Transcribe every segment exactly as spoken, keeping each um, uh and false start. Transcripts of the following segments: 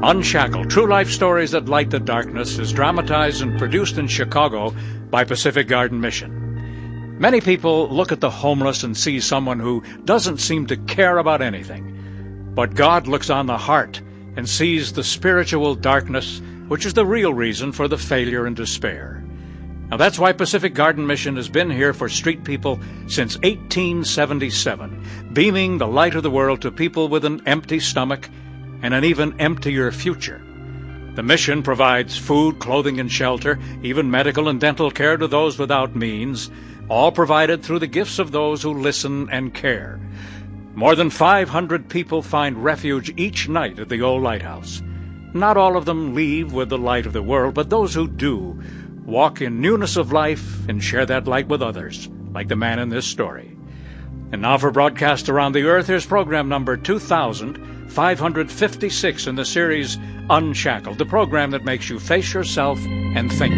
Unshackled, True Life Stories That Light the Darkness is dramatized and produced in Chicago by Pacific Garden Mission. Many people look at the homeless and see someone who doesn't seem to care about anything. But God looks on the heart and sees the spiritual darkness, which is the real reason for the failure and despair. Now that's why Pacific Garden Mission has been here for street people since eighteen seventy-seven, beaming the light of the world to people with an empty stomach and an even emptier future. The mission provides food, clothing, and shelter, even medical and dental care to those without means, all provided through the gifts of those who listen and care. More than five hundred people find refuge each night at the old lighthouse. Not all of them leave with the light of the world, but those who do walk in newness of life and share that light with others, like the man in this story. And now for broadcast around the earth, here's program number two thousand five hundred fifty-six in the series Unshackled, the program that makes you face yourself and think.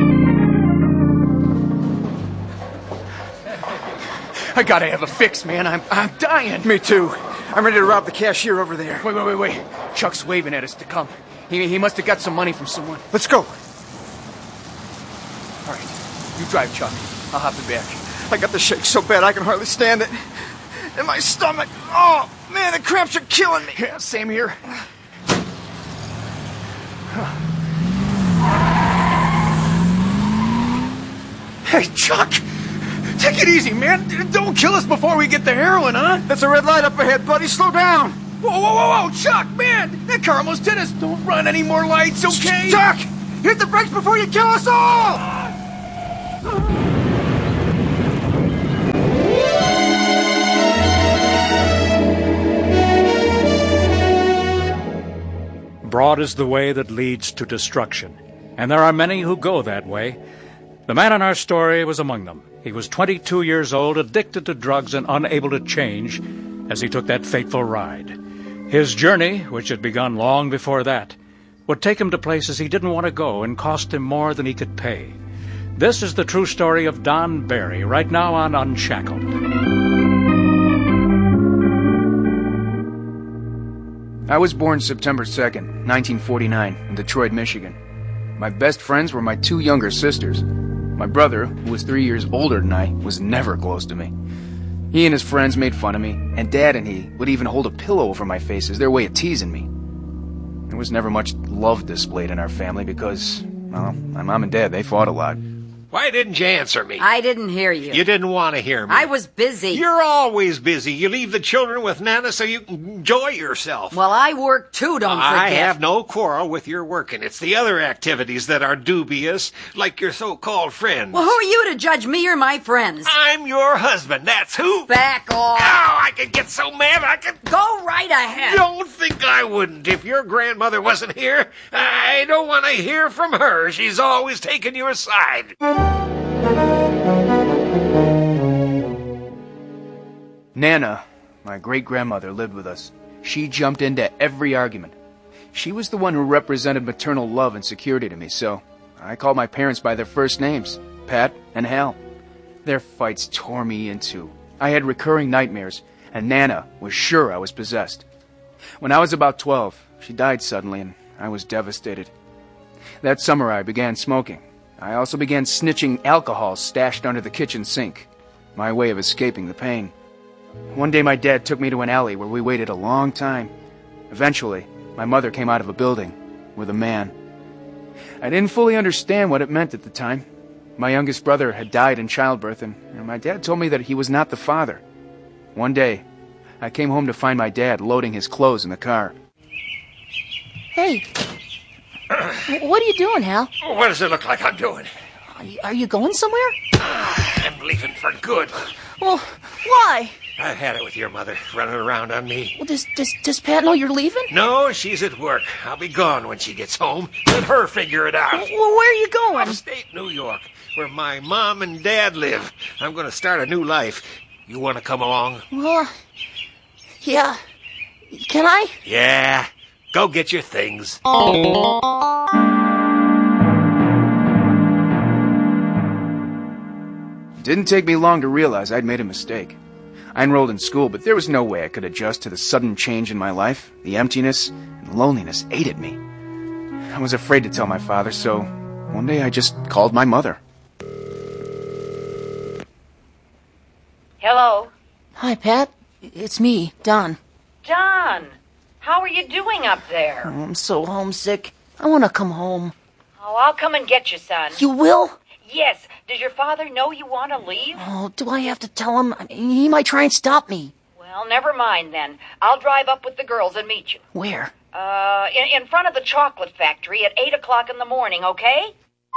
I gotta have a fix, man. I'm I'm dying. Me too. I'm ready to rob the cashier over there. Wait, wait, wait, wait. Chuck's waving at us to come. He, he must have got some money from someone. Let's go. All right, you drive, Chuck. I'll hop the back. I got the shake so bad I can hardly stand it. And my stomach, oh, man, the cramps are killing me. Yeah, same here. Hey, Chuck! Take it easy, man. Don't kill us before we get the heroin, huh? That's a red light up ahead, buddy. Slow down. Whoa, whoa, whoa, whoa, Chuck, man! That car almost hit us. Don't run any more lights, okay? Chuck! Hit the brakes before you kill us all! Broad is the way that leads to destruction, and there are many who go that way. The man in our story was among them. He was twenty-two years old, addicted to drugs and unable to change as he took that fateful ride. His journey, which had begun long before that, would take him to places he didn't want to go and cost him more than he could pay. This is the true story of Don Barry, right now on Unshackled. I was born September second, nineteen forty-nine, in Detroit, Michigan. My best friends were my two younger sisters. My brother, who was three years older than I, was never close to me. He and his friends made fun of me, and Dad and he would even hold a pillow over my face as their way of teasing me. There was never much love displayed in our family because, well, my mom and Dad, they fought a lot. Why didn't you answer me? I didn't hear you. You didn't want to hear me. I was busy. You're always busy. You leave the children with Nana so you can enjoy yourself. Well, I work too, don't forget. I have no quarrel with your working. It's the other activities that are dubious, like your so-called friends. Well, who are you to judge me or my friends? I'm your husband, that's who. Back off. Oh, I could get so mad I could... Go right ahead. Don't think I wouldn't if your grandmother wasn't here. I don't want to hear from her. She's always taking your side. Nana, my great-grandmother, lived with us. She jumped into every argument. She was the one who represented maternal love and security to me, so I called my parents by their first names, Pat and Hal. Their fights tore me in two. I had recurring nightmares, and Nana was sure I was possessed. When I was about twelve, she died suddenly, and I was devastated. That summer, I began smoking. I also began snitching alcohol stashed under the kitchen sink, my way of escaping the pain. One day my dad took me to an alley where we waited a long time. Eventually, my mother came out of a building with a man. I didn't fully understand what it meant at the time. My youngest brother had died in childbirth, and, and my dad told me that he was not the father. One day, I came home to find my dad loading his clothes in the car. Hey, what are you doing, Hal? What does it look like I'm doing? Are you, are you going somewhere? I'm leaving for good. Well, why? I've had it with your mother running around on me. Well, does, does, does Pat know you're leaving? No, she's at work. I'll be gone when she gets home. Let her figure it out. Well, where are you going? Upstate New York, where my mom and dad live. I'm going to start a new life. You want to come along? Well, yeah. Can I? Yeah. Go get your things. It didn't take me long to realize I'd made a mistake. I enrolled in school, but there was no way I could adjust to the sudden change in my life, the emptiness, and Loneliness ate at me. I was afraid to tell my father, so one day I just called my mother. Hello? Hi, Pat. It's me, Don. Don, how are you doing up there? Oh, I'm so homesick. I want to come home. Oh, I'll come and get you, son. You will? Yes. Does your father know you want to leave? Oh, do I have to tell him? I mean, he might try and stop me. Well, never mind then. I'll drive up with the girls and meet you. Where? Uh, in, in front of the chocolate factory at eight o'clock in the morning, okay?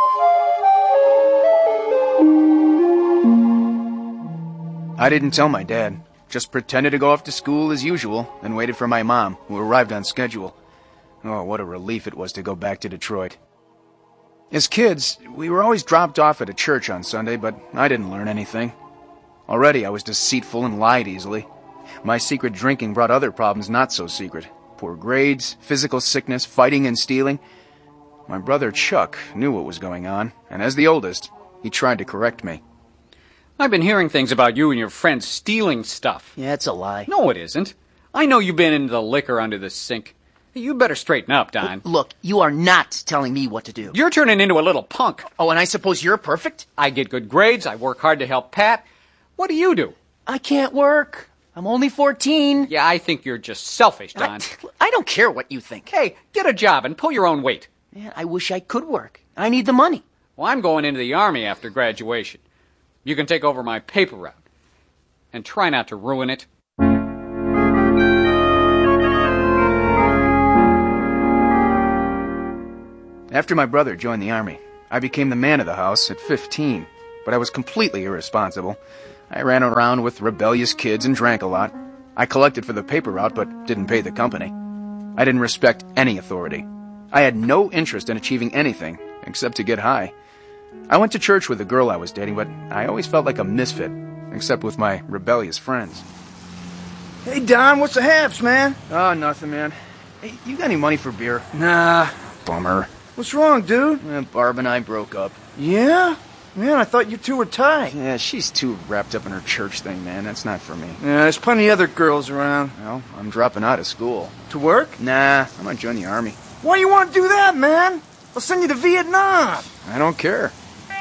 I didn't tell my dad. Just pretended to go off to school as usual, and waited for my mom, who arrived on schedule. Oh, what a relief it was to go back to Detroit. As kids, we were always dropped off at a church on Sunday, but I didn't learn anything. Already I was deceitful and lied easily. My secret drinking brought other problems not so secret. Poor grades, physical sickness, fighting and stealing. My brother Chuck knew what was going on, and as the oldest, he tried to correct me. I've been hearing things about you and your friends stealing stuff. Yeah, it's a lie. No, it isn't. I know you've been into the liquor under the sink. You better straighten up, Don. Look, you are not telling me what to do. You're turning into a little punk. Oh, and I suppose you're perfect? I get good grades. I work hard to help Pat. What do you do? I can't work. I'm only fourteen. Yeah, I think you're just selfish, Don. I, I don't care what you think. Hey, get a job and pull your own weight. Yeah, I wish I could work. I need the money. Well, I'm going into the Army after graduation. You can take over my paper route. And try not to ruin it. After my brother joined the Army, I became the man of the house at fifteen, but I was completely irresponsible. I ran around with rebellious kids and drank a lot. I collected for the paper route, but didn't pay the company. I didn't respect any authority. I had no interest in achieving anything, except to get high. I went to church with the girl I was dating, but I always felt like a misfit, except with my rebellious friends. Hey, Don, what's the haps, man? Oh, nothing, man. Hey, you got any money for beer? Nah. Bummer. What's wrong, dude? Eh, Barb and I broke up. Yeah? Man, I thought you two were tight. Yeah, she's too wrapped up in her church thing, man. That's not for me. Yeah, there's plenty of other girls around. Well, I'm dropping out of school. To work? Nah, I'm gonna join the Army. Why do you want to do that, man? I'll send you to Vietnam. I don't care.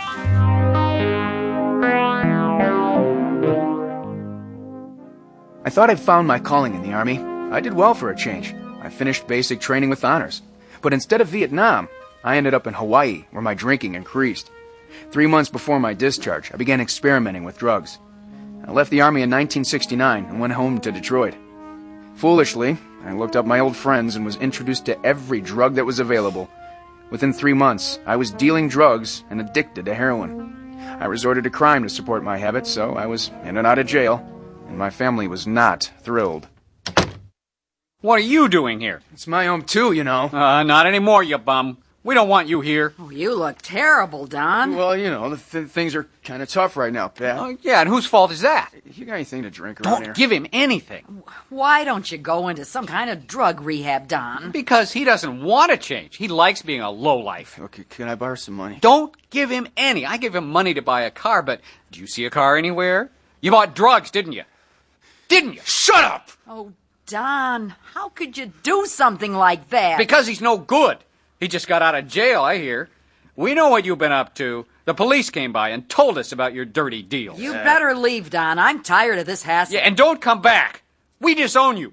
I thought I'd found my calling in the Army. I did well for a change. I finished basic training with honors. But instead of Vietnam, I ended up in Hawaii, where my drinking increased. Three months before my discharge, I began experimenting with drugs. I left the Army in nineteen sixty-nine and went home to Detroit. Foolishly, I looked up my old friends and was introduced to every drug that was available. Within three months, I was dealing drugs and addicted to heroin. I resorted to crime to support my habits, so I was in and out of jail, and my family was not thrilled. What are you doing here? It's my home too, you know. Uh, not anymore, you bum. We don't want you here. Oh, you look terrible, Don. Well, you know, the th- things are kind of tough right now, Pat. Uh, yeah, and whose fault is that? You got anything to drink around Don't here? give him anything. Why don't you go into some kind of drug rehab, Don? Because he doesn't want to change. He likes being a lowlife. Okay, can I borrow some money? Don't give him any. I give him money to buy a car, but do you see a car anywhere? You bought drugs, didn't you? Didn't you? Shut up! Oh, Don, how could you do something like that? Because he's no good. He just got out of jail, I hear. We know what you've been up to. The police came by and told us about your dirty deals. You better leave, Don. I'm tired of this hassle. Yeah, and don't come back. We disown you.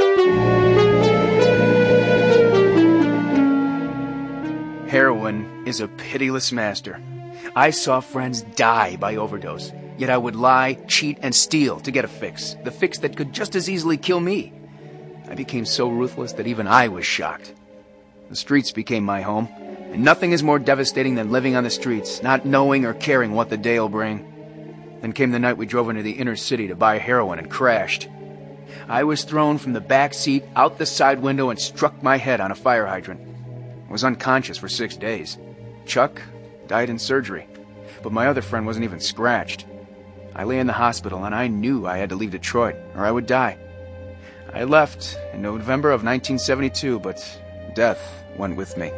Heroin is a pitiless master. I saw friends die by overdose, yet I would lie, cheat, and steal to get a fix. The fix that could just as easily kill me. I became so ruthless that even I was shocked. The streets became my home, and nothing is more devastating than living on the streets, not knowing or caring what the day will bring. Then came the night we drove into the inner city to buy heroin and crashed. I was thrown from the back seat, out the side window, and struck my head on a fire hydrant. I was unconscious for six days. Chuck died in surgery, but my other friend wasn't even scratched. I lay in the hospital, and I knew I had to leave Detroit, or I would die. I left in November of nineteen seventy-two, but death went with me.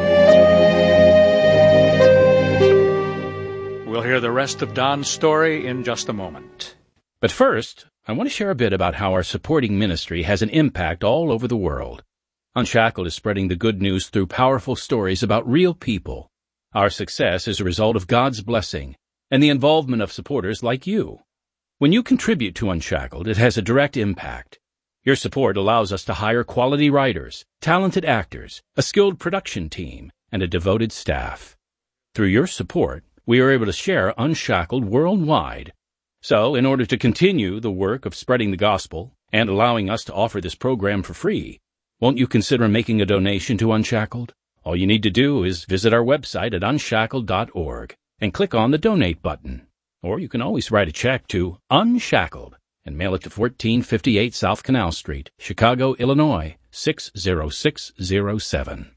We'll hear the rest of Don's story in just a moment. But first, I want to share a bit about how our supporting ministry has an impact all over the world. Unshackled is spreading the good news through powerful stories about real people. Our success is a result of God's blessing and the involvement of supporters like you. When you contribute to Unshackled, it has a direct impact. Your support allows us to hire quality writers, talented actors, a skilled production team, and a devoted staff. Through your support, we are able to share Unshackled worldwide. So, in order to continue the work of spreading the gospel and allowing us to offer this program for free, won't you consider making a donation to Unshackled? All you need to do is visit our website at unshackled dot org and click on the Donate button. Or you can always write a check to Unshackled and mail it to fourteen fifty-eight South Canal Street, Chicago, Illinois, six zero six zero seven.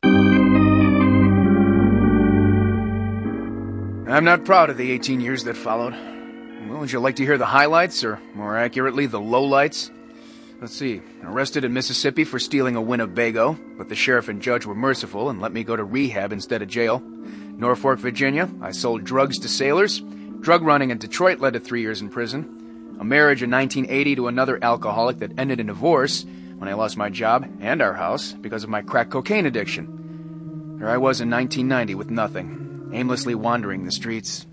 I'm not proud of the eighteen years that followed. Well, would you like to hear the highlights, or more accurately, the lowlights? Let's see. Arrested in Mississippi for stealing a Winnebago, but the sheriff and judge were merciful and let me go to rehab instead of jail. Norfolk, Virginia, I sold drugs to sailors. Drug running in Detroit led to three years in prison. A marriage in nineteen eighty to another alcoholic that ended in divorce when I lost my job and our house because of my crack cocaine addiction. There I was in nineteen ninety with nothing, aimlessly wandering the streets.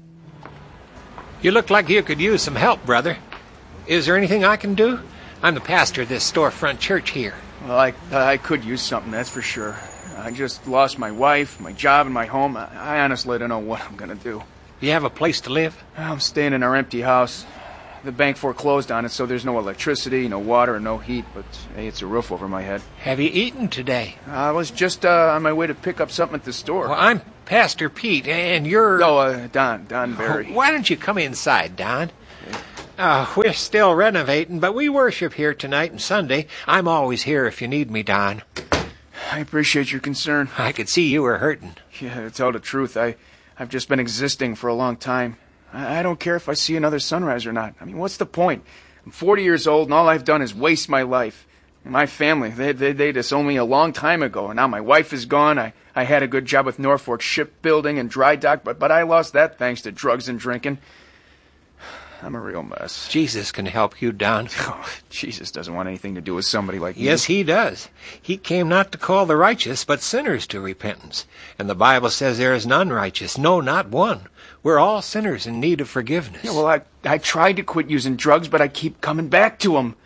You look like you could use some help, brother. Is there anything I can do? I'm the pastor of this storefront church here. Well, I, I could use something, that's for sure. I just lost my wife, my job, and my home. I, I honestly don't know what I'm going to do. You have a place to live? I'm staying in our empty house. The bank foreclosed on it, so there's no electricity, no water, no heat, but hey, it's a roof over my head. Have you eaten today? I was just uh, on my way to pick up something at the store. Well, I'm Pastor Pete, and you're... Oh, uh, Don, Don Barry. Why don't you come inside, Don? Uh, we're still renovating, but we worship here tonight and Sunday. I'm always here if you need me, Don. I appreciate your concern. I could see you were hurting. Yeah, to tell the truth, I, I've just been existing for a long time. I, I don't care if I see another sunrise or not. I mean, what's the point? I'm forty years old, and all I've done is waste my life. And my family, they, they, they disowned me a long time ago, and now my wife is gone. I, I had a good job with Norfolk shipbuilding and dry dock, but, but I lost that thanks to drugs and drinking. I'm a real mess. Jesus can help you, Don. Oh, Jesus doesn't want anything to do with somebody like you. Yes, he does. He came not to call the righteous, but sinners to repentance. And the Bible says there is none righteous, no, not one. We're all sinners in need of forgiveness. Yeah, well, I, I tried to quit using drugs, but I keep coming back to them.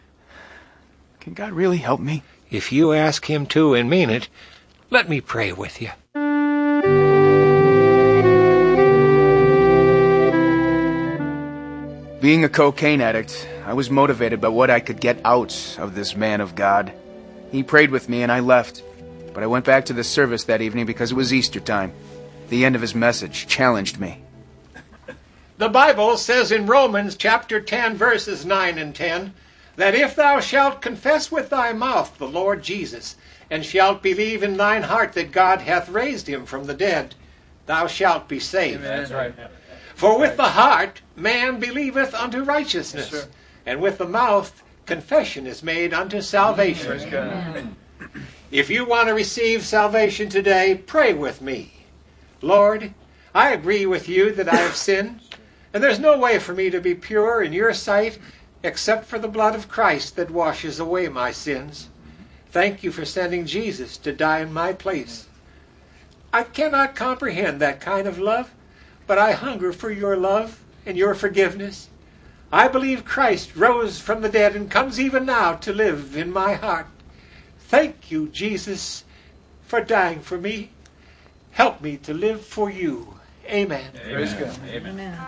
Can God really help me? If you ask him to and mean it, let me pray with you. Being a cocaine addict, I was motivated by what I could get out of this man of God. He prayed with me and I left, but I went back to the service that evening because it was Easter time. The end of his message challenged me. The Bible says in Romans chapter ten, verses nine and ten, that if thou shalt confess with thy mouth the Lord Jesus, and shalt believe in thine heart that God hath raised him from the dead, thou shalt be saved. Amen. That's right. For with the heart man believeth unto righteousness, yes, and with the mouth confession is made unto salvation. Amen. If you want to receive salvation today, pray with me. Lord, I agree with you that I have sinned, and there's no way for me to be pure in your sight except for the blood of Christ that washes away my sins. Thank you for sending Jesus to die in my place. I cannot comprehend that kind of love, but I hunger for your love and your forgiveness. I believe Christ rose from the dead and comes even now to live in my heart. Thank you, Jesus, for dying for me. Help me to live for you. Amen. Amen. Praise God. Amen.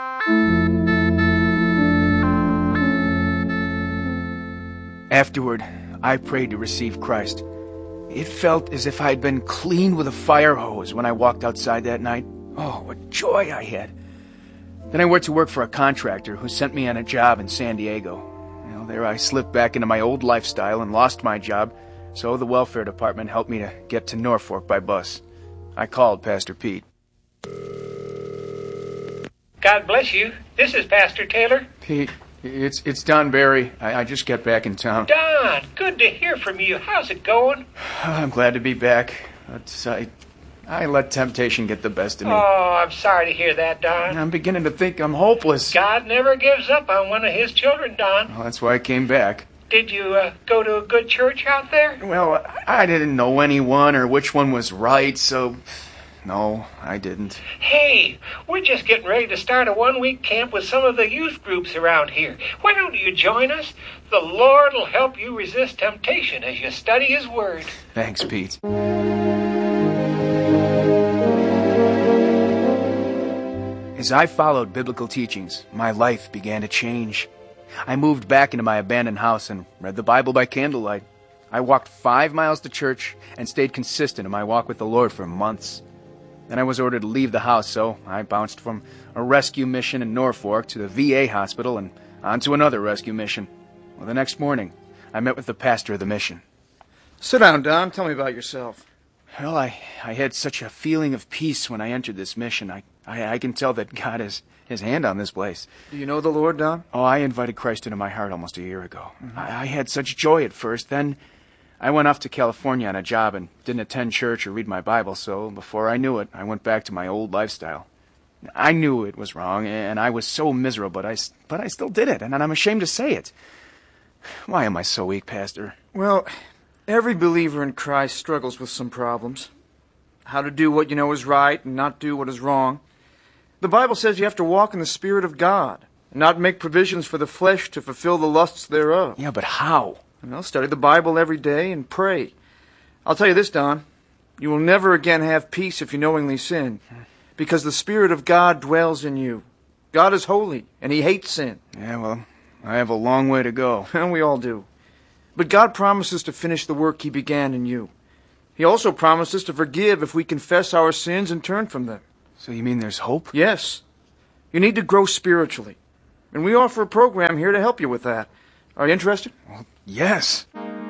Afterward, I prayed to receive Christ. It felt as if I had been cleaned with a fire hose when I walked outside that night. Oh, what joy I had. Then I went to work for a contractor who sent me on a job in San Diego. You know, there I slipped back into my old lifestyle and lost my job, so the welfare department helped me to get to Norfolk by bus. I called Pastor Pete. God bless you. This is Pastor Taylor. Pete, it's it's Don Barry. I, I just got back in town. Don, good to hear from you. How's it going? I'm glad to be back. But I, I let temptation get the best of me. Oh, I'm sorry to hear that, Don. I'm beginning to think I'm hopeless. God never gives up on one of his children, Don. Well, that's why I came back. Did you uh, go to a good church out there? Well, I didn't know anyone or which one was right, so... No, I didn't. Hey, we're just getting ready to start a one-week camp with some of the youth groups around here. Why don't you join us? The Lord will help you resist temptation as you study His Word. Thanks, Pete. As I followed biblical teachings, my life began to change. I moved back into my abandoned house and read the Bible by candlelight. I walked five miles to church and stayed consistent in my walk with the Lord for months. Then I was ordered to leave the house, so I bounced from a rescue mission in Norfolk to the V A hospital and on to another rescue mission. Well, the next morning, I met with the pastor of the mission. Sit down, Don. Tell me about yourself. Well, I, I had such a feeling of peace when I entered this mission. I, I, I can tell that God has His hand on this place. Do you know the Lord, Don? Oh, I invited Christ into my heart almost a year ago. Mm-hmm. I, I had such joy at first. Then I went off to California on a job and didn't attend church or read my Bible, so before I knew it, I went back to my old lifestyle. I knew it was wrong, and I was so miserable, but I, but I still did it, and I'm ashamed to say it. Why am I so weak, Pastor? Well, every believer in Christ struggles with some problems. How to do what you know is right and not do what is wrong. The Bible says you have to walk in the Spirit of God and not make provisions for the flesh to fulfill the lusts thereof. Yeah, but how? Well, study the Bible every day and pray. I'll tell you this, Don. You will never again have peace if you knowingly sin, because the Spirit of God dwells in you. God is holy, and He hates sin. Yeah, well, I have a long way to go. And we all do. But God promises to finish the work He began in you. He also promises to forgive if we confess our sins and turn from them. So you mean there's hope? Yes. You need to grow spiritually. And we offer a program here to help you with that. Are you interested? Well, yes.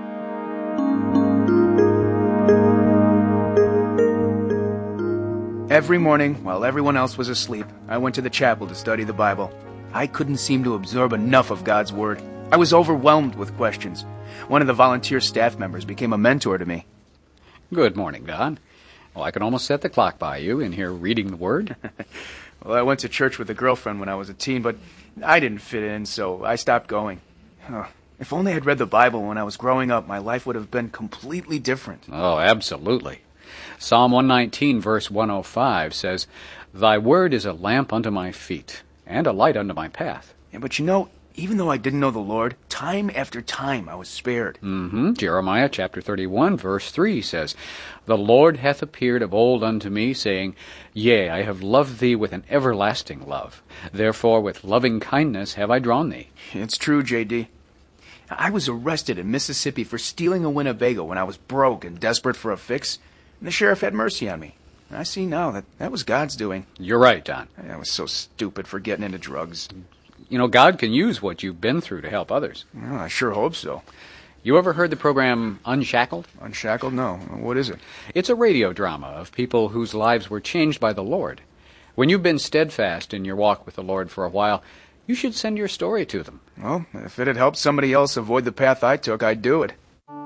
Every morning, while everyone else was asleep, I went to the chapel to study the Bible. I couldn't seem to absorb enough of God's Word. I was overwhelmed with questions. One of the volunteer staff members became a mentor to me. Good morning, Don. Well, I can almost set the clock by you in here reading the Word. Well, I went to church with a girlfriend when I was a teen, but I didn't fit in, so I stopped going. Oh, if only I'd read the Bible when I was growing up, my life would have been completely different. Oh, absolutely. Psalm one nineteen, verse one oh five says, Thy word is a lamp unto my feet, and a light unto my path. Yeah, but you know, even though I didn't know the Lord, time after time I was spared. Mm-hmm. Jeremiah chapter thirty-one, verse three says, The Lord hath appeared of old unto me, saying, Yea, I have loved thee with an everlasting love. Therefore with loving kindness have I drawn thee. It's true, J D. I was arrested in Mississippi for stealing a Winnebago when I was broke and desperate for a fix, and the sheriff had mercy on me. I see now that that was God's doing. You're right, Don. I was so stupid for getting into drugs. You know, God can use what you've been through to help others. Well, I sure hope so. You ever heard the program Unshackled? Unshackled? No. What is it? It's a radio drama of people whose lives were changed by the Lord. When you've been steadfast in your walk with the Lord for a while, you should send your story to them. Well, if it had helped somebody else avoid the path I took, I'd do it.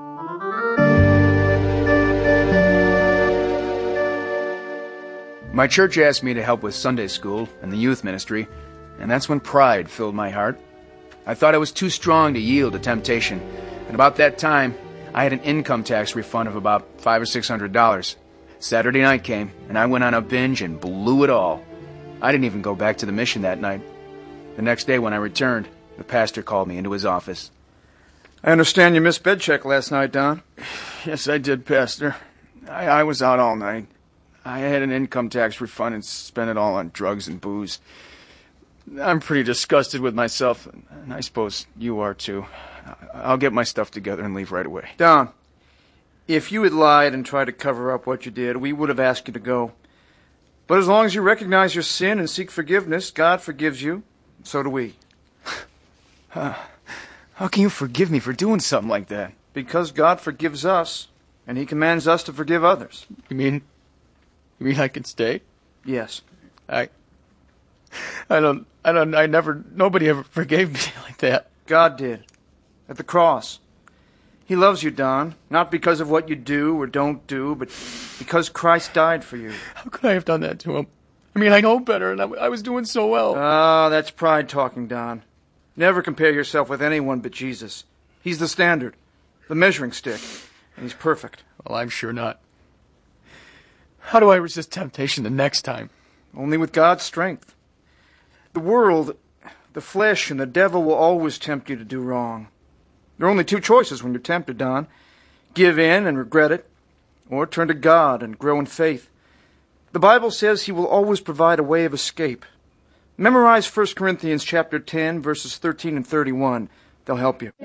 My church asked me to help with Sunday school and the youth ministry, and that's when pride filled my heart. I thought I was too strong to yield to temptation, and about that time, I had an income tax refund of about five or six hundred dollars. Saturday night came, and I went on a binge and blew it all. I didn't even go back to the mission that night. The next day when I returned, the pastor called me into his office. I understand you missed bed check last night, Don. Yes, I did, Pastor. I, I was out all night. I had an income tax refund and spent it all on drugs and booze. I'm pretty disgusted with myself, and I suppose you are too. I'll get my stuff together and leave right away. Don, if you had lied and tried to cover up what you did, we would have asked you to go. But as long as you recognize your sin and seek forgiveness, God forgives you. So do we. uh, how can you forgive me for doing something like that? Because God forgives us, and He commands us to forgive others. You mean, you mean I can stay? Yes. I, I don't, I don't, I never, nobody ever forgave me like that. God did. At the cross. He loves you, Don, not because of what you do or don't do, but because Christ died for you. How could I have done that to Him? I mean, I know better, and I, I was doing so well. Ah, that's pride talking, Don. Never compare yourself with anyone but Jesus. He He's the standard, the measuring stick, and he's perfect. Well, I'm sure not. How do I resist temptation the next time? Only with God's strength. The world, the flesh, and the devil will always tempt you to do wrong. There are only two choices when you're tempted, Don. Give in and regret it, or turn to God and grow in faith. The Bible says he will always provide a way of escape. Memorize First Corinthians chapter ten, verses thirteen and thirty-one. They'll help you.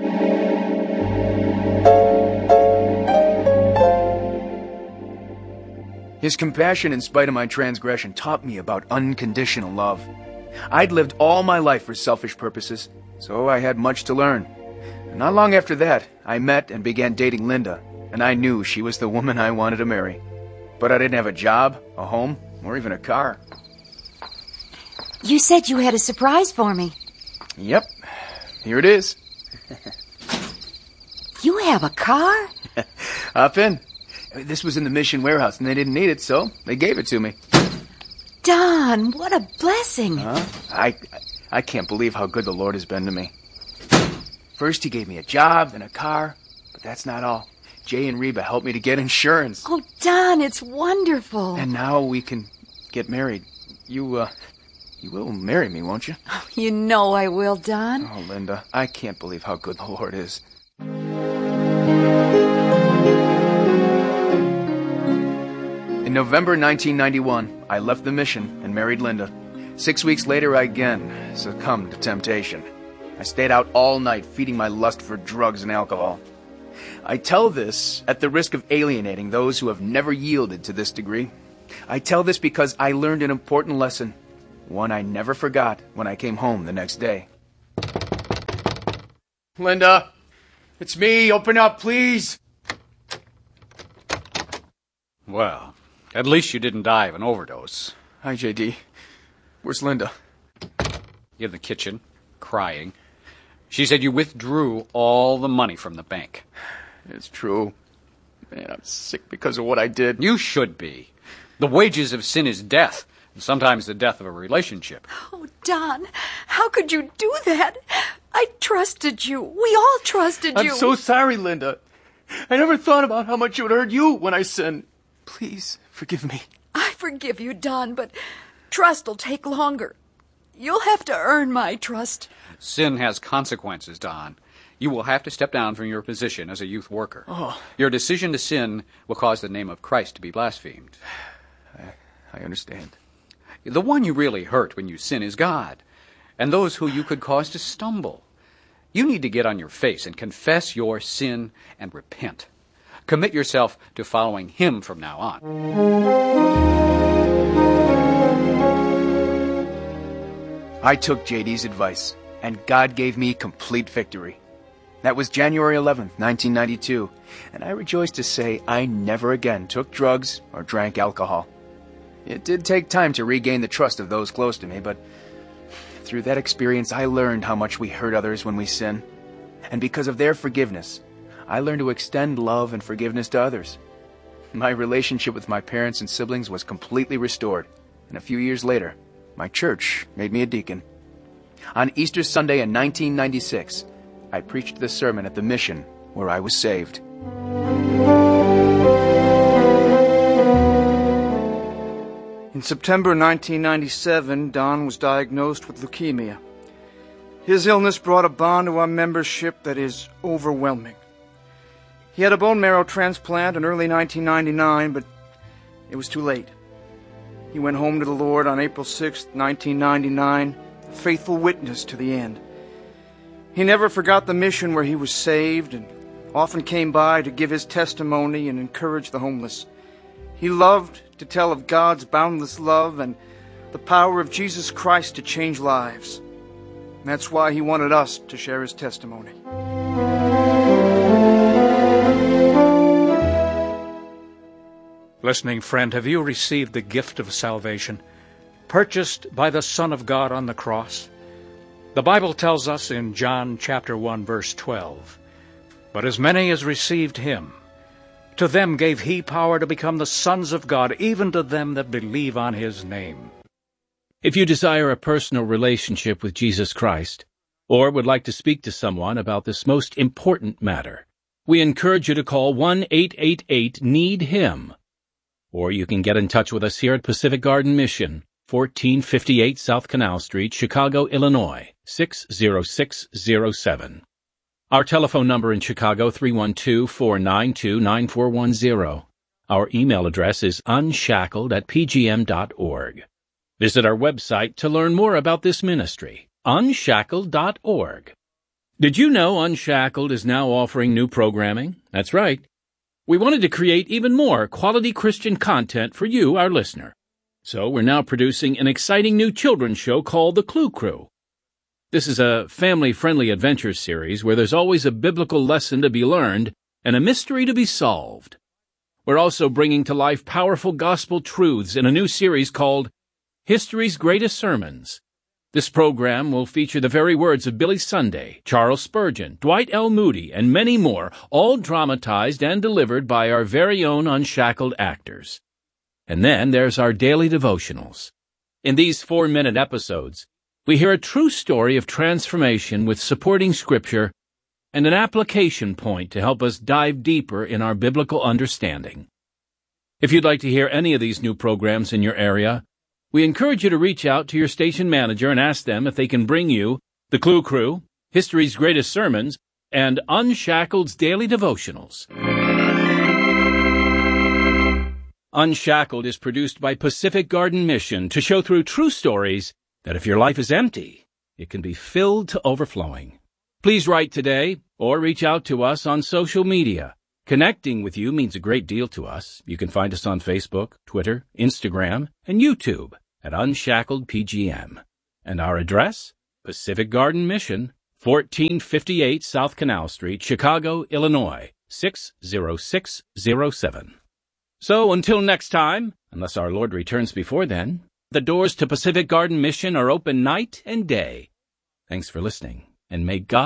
His compassion in spite of my transgression taught me about unconditional love. I'd lived all my life for selfish purposes, so I had much to learn. And not long after that, I met and began dating Linda, and I knew she was the woman I wanted to marry. But I didn't have a job, a home, or even a car. You said you had a surprise for me. Yep, here it is. You have a car? Hop in. This was in the mission warehouse, and they didn't need it, so they gave it to me. Don, what a blessing. Huh? I, I can't believe how good the Lord has been to me. First he gave me a job, then a car, but that's not all. Jay and Reba helped me to get insurance. Oh, Don, it's wonderful. And now we can get married. You, uh, you will marry me, won't you? Oh, you know I will, Don. Oh, Linda, I can't believe how good the Lord is. In November nineteen ninety-one, I left the mission and married Linda. Six weeks later, I again succumbed to temptation. I stayed out all night feeding my lust for drugs and alcohol. I tell this at the risk of alienating those who have never yielded to this degree. I tell this because I learned an important lesson, one I never forgot when I came home the next day. Linda, it's me. Open up, please. Well, at least you didn't die of an overdose. Hi, J D. Where's Linda? In the kitchen, crying. She said you withdrew all the money from the bank. It's true. Man, I'm sick because of what I did. You should be. The wages of sin is death, and sometimes the death of a relationship. Oh, Don, how could you do that? I trusted you. We all trusted you. I'm so sorry, Linda. I never thought about how much it would hurt you when I sinned. Please, forgive me. I forgive you, Don, but trust'll take longer. You'll have to earn my trust. Sin has consequences, Don. You will have to step down from your position as a youth worker. Oh. Your decision to sin will cause the name of Christ to be blasphemed. I, I understand. The one you really hurt when you sin is God, and those who you could cause to stumble. You need to get on your face and confess your sin and repent. Commit yourself to following Him from now on. I took J D's advice, and God gave me complete victory. That was January eleventh, nineteen ninety-two, and I rejoice to say I never again took drugs or drank alcohol. It did take time to regain the trust of those close to me, but through that experience I learned how much we hurt others when we sin. And because of their forgiveness, I learned to extend love and forgiveness to others. My relationship with my parents and siblings was completely restored, and a few years later, my church made me a deacon. On Easter Sunday in nineteen ninety-six, I preached the sermon at the mission where I was saved. In September nineteen ninety-seven, Don was diagnosed with leukemia. His illness brought a bond to our membership that is overwhelming. He had a bone marrow transplant in early nineteen ninety-nine, but it was too late. He went home to the Lord on April sixth, nineteen ninety-nine, a faithful witness to the end. He never forgot the mission where he was saved and often came by to give his testimony and encourage the homeless. He loved to tell of God's boundless love and the power of Jesus Christ to change lives. And that's why he wanted us to share his testimony. Listening friend, have you received the gift of salvation, purchased by the Son of God on the cross? The Bible tells us in John chapter one, verse twelve, "But as many as received him, to them gave he power to become the sons of God, even to them that believe on his name." If you desire a personal relationship with Jesus Christ, or would like to speak to someone about this most important matter, we encourage you to call one eight eight eight need him. Or you can get in touch with us here at Pacific Garden Mission, fourteen fifty-eight South Canal Street, Chicago, Illinois, six zero six zero seven. Our telephone number in Chicago, three one two, four nine two, nine four one zero. Our email address is unshackled at p g m dot org. Visit our website to learn more about this ministry, unshackled dot org. Did you know Unshackled is now offering new programming? That's right. We wanted to create even more quality Christian content for you, our listener. So we're now producing an exciting new children's show called The Clue Crew. This is a family-friendly adventure series where there's always a biblical lesson to be learned and a mystery to be solved. We're also bringing to life powerful gospel truths in a new series called History's Greatest Sermons. This program will feature the very words of Billy Sunday, Charles Spurgeon, Dwight L. Moody, and many more, all dramatized and delivered by our very own Unshackled actors. And then there's our daily devotionals. In these four-minute episodes, we hear a true story of transformation with supporting scripture and an application point to help us dive deeper in our biblical understanding. If you'd like to hear any of these new programs in your area, we encourage you to reach out to your station manager and ask them if they can bring you The Clue Crew, History's Greatest Sermons, and Unshackled's Daily Devotionals. Unshackled is produced by Pacific Garden Mission to show through true stories that if your life is empty, it can be filled to overflowing. Please write today or reach out to us on social media. Connecting with you means a great deal to us. You can find us on Facebook, Twitter, Instagram, and YouTube at Unshackled P G M. And our address, Pacific Garden Mission, fourteen fifty-eight South Canal Street, Chicago, Illinois, six zero six zero seven. So until next time, unless our Lord returns before then, the doors to Pacific Garden Mission are open night and day. Thanks for listening, and may God